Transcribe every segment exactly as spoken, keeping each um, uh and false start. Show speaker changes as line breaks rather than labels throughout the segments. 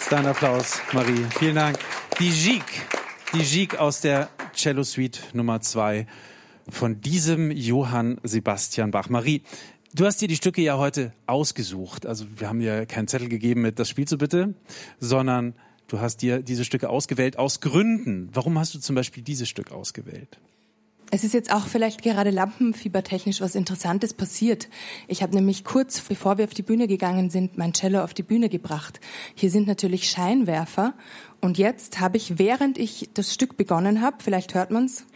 ist dein Applaus, Marie. Vielen Dank. Die Gigue, die Gigue aus der Cello Suite Nummer zwei von diesem Johann Sebastian Bach. Marie, du hast dir die Stücke ja heute ausgesucht. Also wir haben dir keinen Zettel gegeben mit "Das spielst du bitte", sondern du hast dir diese Stücke ausgewählt aus Gründen. Warum hast du zum Beispiel dieses Stück ausgewählt?
Es ist jetzt auch vielleicht gerade lampenfiebertechnisch was Interessantes passiert. Ich habe nämlich kurz bevor wir auf die Bühne gegangen sind, mein Cello auf die Bühne gebracht. Hier sind natürlich Scheinwerfer und jetzt habe ich, während ich das Stück begonnen habe, vielleicht hört man's,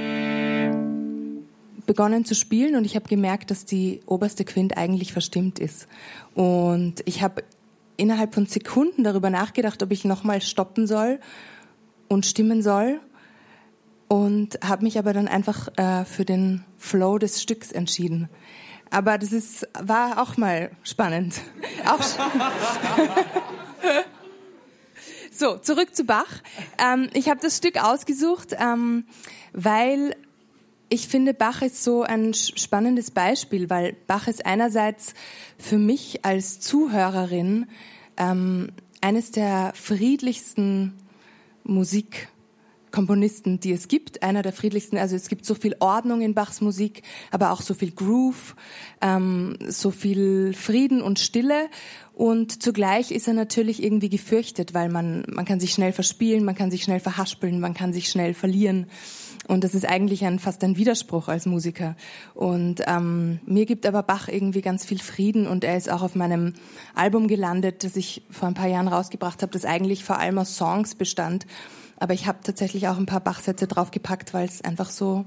begonnen zu spielen und ich habe gemerkt, dass die oberste Quint eigentlich verstimmt ist. Und ich habe innerhalb von Sekunden darüber nachgedacht, ob ich nochmal stoppen soll und stimmen soll. Und habe mich aber dann einfach äh, für den Flow des Stücks entschieden. Aber das ist, war auch mal spannend. Auch so, zurück zu Bach. Ähm, ich habe das Stück ausgesucht, ähm, weil ich finde, Bach ist so ein spannendes Beispiel, weil Bach ist einerseits für mich als Zuhörerin ähm, eines der friedlichsten Musik Komponisten, die es gibt, einer der friedlichsten. Also es gibt so viel Ordnung in Bachs Musik, aber auch so viel Groove, ähm, so viel Frieden und Stille. Und zugleich ist er natürlich irgendwie gefürchtet, weil man man kann sich schnell verspielen, man kann sich schnell verhaspeln, man kann sich schnell verlieren. Und das ist eigentlich ein, fast ein Widerspruch als Musiker. Und ähm, mir gibt aber Bach irgendwie ganz viel Frieden und er ist auch auf meinem Album gelandet, das ich vor ein paar Jahren rausgebracht habe, das eigentlich vor allem aus Songs bestand. Aber ich habe tatsächlich auch ein paar Bachsätze draufgepackt, weil es einfach so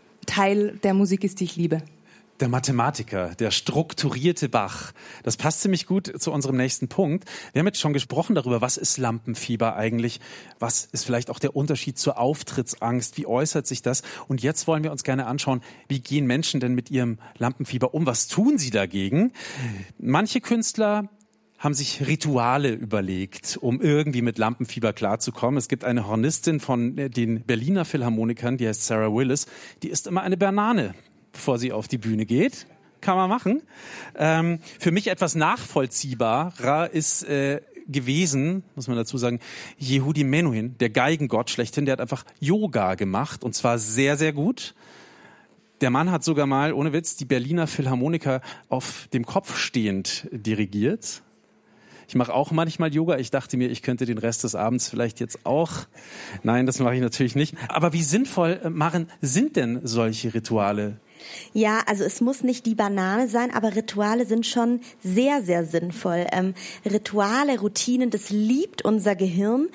Teil der Musik ist, die ich liebe.
Der Mathematiker, der strukturierte Bach. Das passt ziemlich gut zu unserem nächsten Punkt. Wir haben jetzt schon gesprochen darüber, was ist Lampenfieber eigentlich? Was ist vielleicht auch der Unterschied zur Auftrittsangst? Wie äußert sich das? Und jetzt wollen wir uns gerne anschauen, wie gehen Menschen denn mit ihrem Lampenfieber um? Was tun sie dagegen? Manche Künstler haben sich Rituale überlegt, um irgendwie mit Lampenfieber klarzukommen. Es gibt eine Hornistin von den Berliner Philharmonikern, die heißt Sarah Willis, die isst immer eine Banane, bevor sie auf die Bühne geht. Kann man machen. Ähm, für mich etwas nachvollziehbarer ist äh, gewesen, muss man dazu sagen, Yehudi Menuhin, der Geigengott schlechthin, der hat einfach Yoga gemacht und zwar sehr, sehr gut. Der Mann hat sogar mal, ohne Witz, die Berliner Philharmoniker auf dem Kopf stehend dirigiert. Ich mache auch manchmal Yoga. Ich dachte mir, ich könnte den Rest des Abends vielleicht jetzt auch. Nein, das mache ich natürlich nicht. Aber wie sinnvoll, Maren, sind denn solche Rituale?
Ja, also es muss nicht die Banane sein, aber Rituale sind schon sehr, sehr sinnvoll. Ähm, Rituale, Routinen, das liebt unser Gehirn,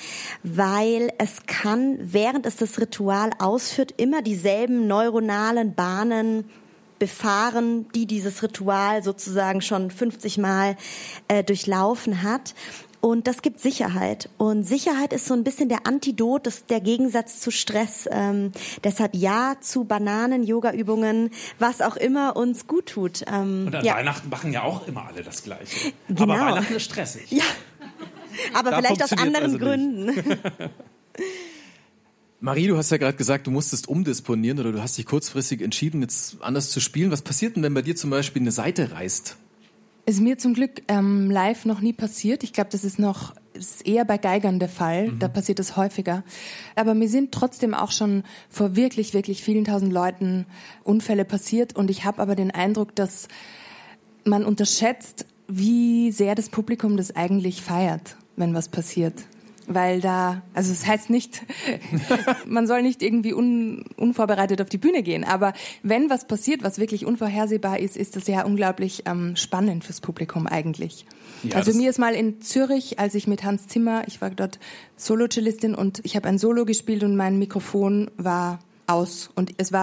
weil es kann, während es das Ritual ausführt, immer dieselben neuronalen Bahnen befahren, die dieses Ritual sozusagen schon fünfzig Mal äh, durchlaufen hat. Und das gibt Sicherheit. Und Sicherheit ist so ein bisschen der Antidot, das, der Gegensatz zu Stress. Ähm, deshalb ja zu Bananen, Yoga-Übungen, was auch immer uns gut tut. Ähm,
Und an
ja.
Weihnachten machen ja auch immer alle das Gleiche.
Genau.
Aber Weihnachten ist stressig.
Ja, aber
Da
vielleicht aus anderen
also
Gründen.
Marie, du hast ja gerade gesagt, du musstest umdisponieren oder du hast dich kurzfristig entschieden, jetzt anders zu spielen. Was passiert denn, wenn bei dir zum Beispiel eine Seite reißt?
Ist mir zum Glück ähm, live noch nie passiert. Ich glaube, das ist noch ist eher bei Geigern der Fall. Mhm. Da passiert das häufiger. Aber mir sind trotzdem auch schon vor wirklich, wirklich vielen tausend Leuten Unfälle passiert. Und ich habe aber den Eindruck, dass man unterschätzt, wie sehr das Publikum das eigentlich feiert, wenn was passiert. Weil da, also es heißt nicht, man soll nicht irgendwie un, unvorbereitet auf die Bühne gehen, aber wenn was passiert, was wirklich unvorhersehbar ist, ist das ja unglaublich ähm, spannend fürs Publikum eigentlich. Ja, also mir ist mal in Zürich, als ich mit Hans Zimmer, ich war dort Solo-Cellistin und ich habe ein Solo gespielt und mein Mikrofon war aus und es war